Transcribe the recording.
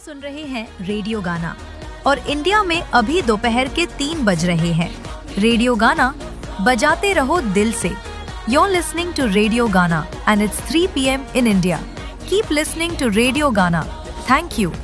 सुन रहे हैं रेडियो गाना और इंडिया में अभी दोपहर के 3 बज रहे हैं। रेडियो गाना बजाते रहो दिल से। You're listening to Radio Gana and it's 3 p.m. in India. Keep listening to Radio Gana. Thank you.